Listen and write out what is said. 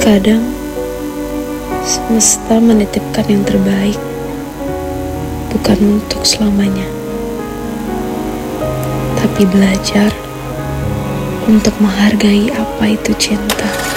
Kadang semesta menitipkan yang terbaik, bukan untuk selamanya, tapi belajar untuk menghargai apa itu cinta.